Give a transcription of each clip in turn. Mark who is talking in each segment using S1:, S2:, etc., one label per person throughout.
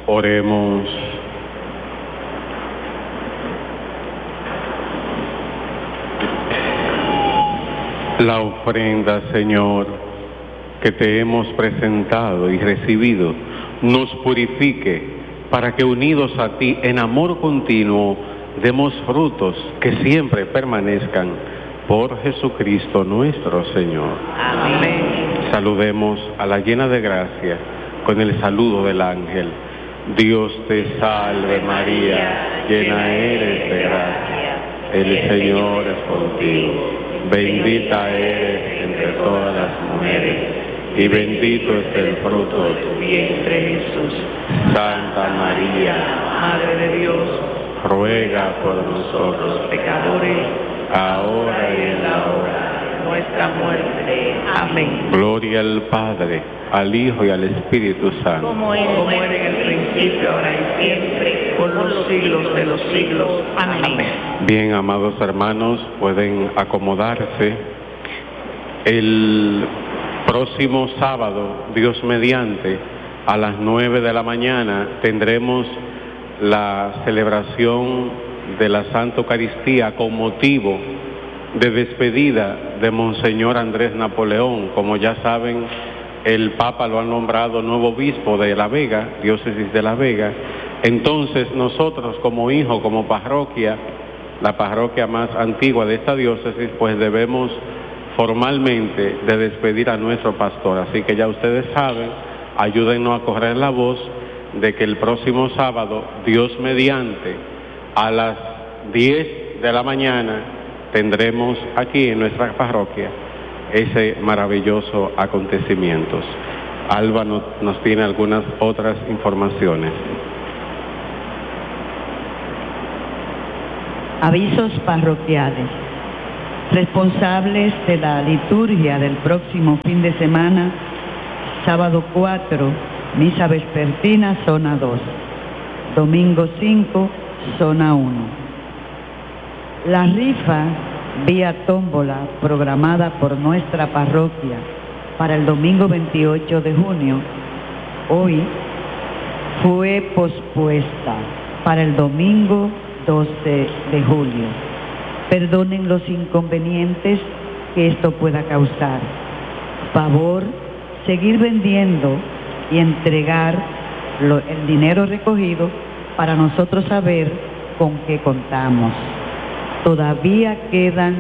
S1: Oremos. La ofrenda, Señor, que te hemos presentado y recibido, nos purifique para que unidos a ti en amor continuo demos frutos que siempre permanezcan por Jesucristo nuestro Señor.
S2: Amén.
S1: Saludemos a la llena de gracia con el saludo del ángel. Dios te salve María, llena eres de gracia, el Señor es contigo. Bendita eres entre todas las mujeres, y bendito es el fruto de tu vientre, Jesús. Santa María,
S2: Madre de Dios,
S1: ruega por nosotros
S2: pecadores,
S1: ahora y en la hora
S2: de nuestra muerte. Amén.
S1: Gloria al Padre, al Hijo y al Espíritu Santo.
S2: Como era en el principio, ahora y siempre, por los siglos de los siglos. Amén.
S1: Bien, amados hermanos, pueden acomodarse. El próximo sábado, Dios mediante, a las 9 de la mañana, tendremos la celebración de la Santa Eucaristía con motivo de despedida de Monseñor Andrés Napoleón. Como ya saben, el Papa lo ha nombrado nuevo obispo de La Vega, diócesis de La Vega. Entonces nosotros como hijo, como parroquia, la parroquia más antigua de esta diócesis, pues debemos formalmente de despedir a nuestro pastor. Así que ya ustedes saben, ayúdennos a correr la voz de que el próximo sábado, Dios mediante, a las 10 de la mañana, tendremos aquí en nuestra parroquia ese maravilloso acontecimiento. Alba nos tiene algunas otras informaciones.
S3: Avisos parroquiales. Responsables de la liturgia del próximo fin de semana, sábado 4, misa vespertina, zona 2. Domingo 5, zona 1. La rifa vía tómbola programada por nuestra parroquia para el domingo 28 de junio, hoy fue pospuesta para el domingo 12 de julio. Perdonen los inconvenientes que esto pueda causar. Favor, seguir vendiendo y entregar el dinero recogido para nosotros saber con qué contamos. Todavía quedan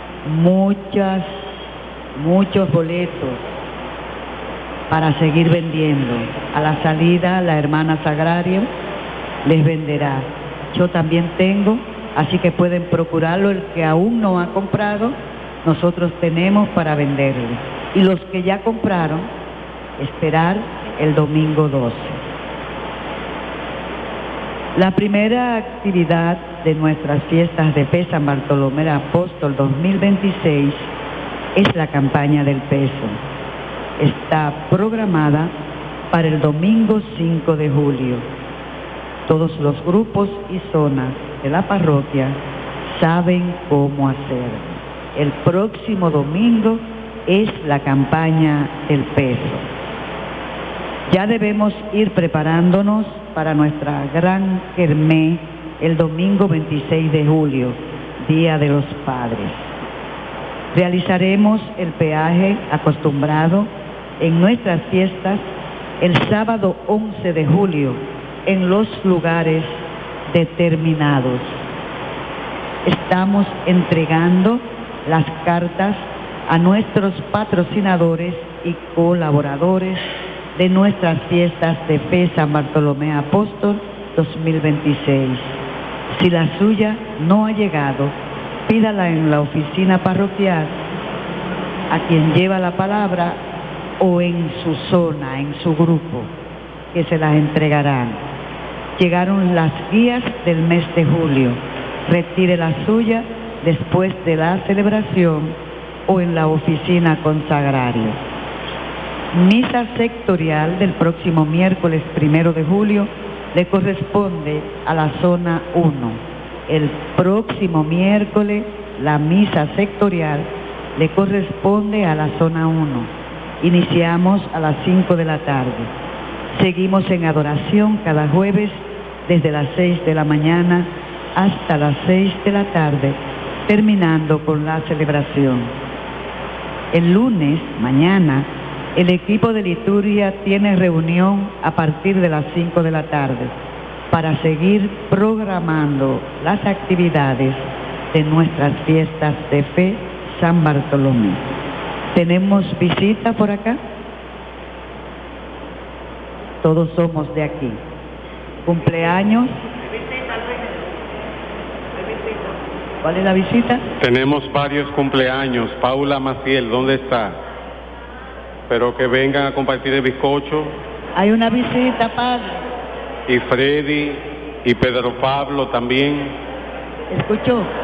S3: muchos boletos para seguir vendiendo. A la salida, la hermana Sagrario les venderá. Yo también tengo, así que pueden procurarlo. El que aún no ha comprado, nosotros tenemos para venderle. Y los que ya compraron, esperar el domingo 12. La primera actividad de nuestras fiestas de fe San Bartolomé Apóstol 2026 es la campaña del peso. Está programada para el domingo 5 de julio. Todos los grupos y zonas de la parroquia saben cómo hacer. El próximo domingo es la campaña del peso. Ya debemos ir preparándonos para nuestra gran kermés el domingo 26 de julio, Día de los Padres. Realizaremos el peaje acostumbrado en nuestras fiestas el sábado 11 de julio en los lugares determinados. Estamos entregando las cartas a nuestros patrocinadores y colaboradores de nuestras fiestas de fe San Bartolomé Apóstol 2026. Si la suya no ha llegado, pídala en la oficina parroquial a quien lleva la palabra o en su zona, en su grupo, que se las entregarán. Llegaron las guías del mes de julio. Retire la suya después de la celebración o en la oficina consagrario. Misa sectorial del próximo miércoles 1 de julio le corresponde a la zona 1. El próximo miércoles la misa sectorial le corresponde a la zona 1. Iniciamos a las 5 de la tarde. Seguimos en adoración cada jueves desde las 6 de la mañana hasta las 6 de la tarde, terminando con la celebración. El lunes, mañana, el equipo de liturgia tiene reunión a partir de las 5 de la tarde para seguir programando las actividades de nuestras fiestas de fe San Bartolomé. ¿Tenemos visita por acá? Todos somos de aquí. ¿Cumpleaños? ¿Cuál es la visita?
S1: Tenemos varios cumpleaños. Paula Maciel, ¿dónde está? Pero que vengan a compartir el bizcocho.
S3: Hay una visita, padre.
S1: Y Freddy y Pedro Pablo también.
S3: ¿Escuchó?